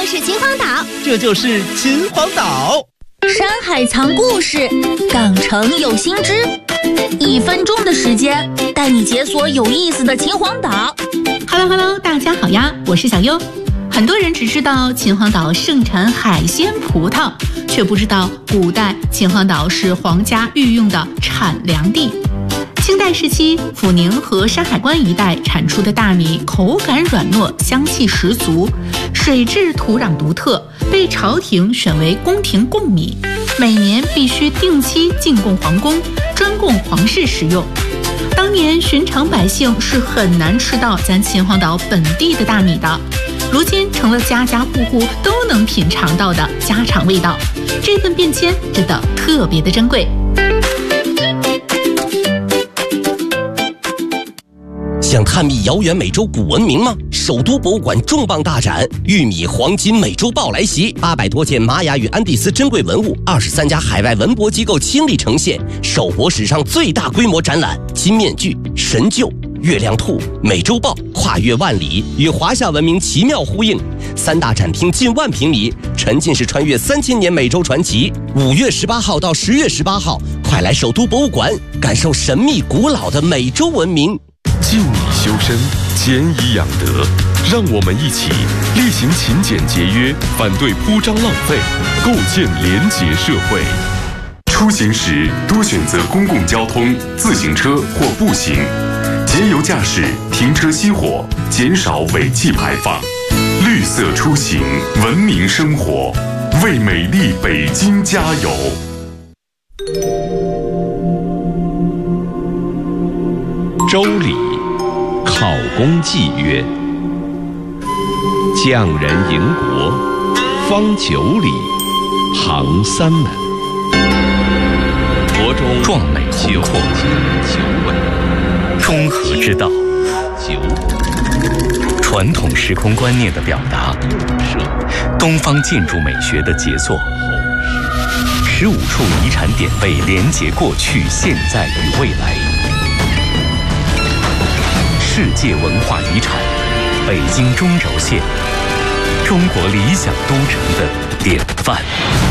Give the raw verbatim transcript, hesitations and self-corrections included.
是秦皇岛， 这就是秦皇岛。 山海藏故事，港城有新知。一分钟的时间，带你解锁有意思的秦皇岛。 Hello Hello， 大家好呀，我是小优。很多人只知道秦皇岛盛产海鲜葡萄，却不知道古代秦皇岛是皇家御用的产粮地。清代时期，阜宁和山海关一带产出的大米口感软糯，香气十足，水质土壤独特，被朝廷选为宫廷贡米，每年必须定期进贡皇宫，专供皇室食用。当年寻常百姓是很难吃到咱秦皇岛本地的大米的，如今成了家家户户都能品尝到的家常味道，这份变迁真的特别的珍贵。 想探秘遥远美洲古文明吗？首都博物馆重磅大展“玉米黄金美洲豹”来袭，八百多件玛雅与安第斯珍贵文物，二十三家海外文博机构倾力呈现，首博史上最大规模展览。金面具、神鹫、月亮兔、美洲豹跨越万里，与华夏文明奇妙呼应。三大展厅近万平米，沉浸式穿越三千年美洲传奇。五月十八号到十月十八号，快来首都博物馆感受神秘古老的美洲文明。 敬以修身，俭以养德，让我们一起厉行勤俭节约，反对铺张浪费，构建廉洁社会。出行时多选择公共交通、自行车或步行，节油驾驶，停车熄火，减少尾气排放。绿色出行，文明生活，为美丽北京加油。 周礼考公纪曰：匠人营国，方九里，行三门。国中壮美宏阔， 九尾， 中和之道， 九传统时空观念的表达，东方建筑美学的杰作。十五处遗产点位连结过去、现在与未来。世界文化遗产，北京中轴线，中国理想都城的典范。